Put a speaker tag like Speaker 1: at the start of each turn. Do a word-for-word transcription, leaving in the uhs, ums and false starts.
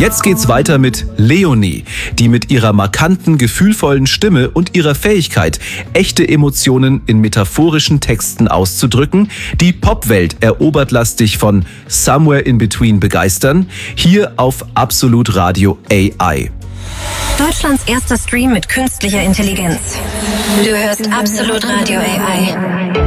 Speaker 1: Jetzt geht's weiter mit Leonie, die mit ihrer markanten, gefühlvollen Stimme und ihrer Fähigkeit, echte Emotionen in metaphorischen Texten auszudrücken, die Popwelt erobert lastig von Somewhere in Between begeistern, hier auf Absolut Radio A I.
Speaker 2: Deutschlands erster Stream mit künstlicher Intelligenz. Du hörst Absolut Radio A I.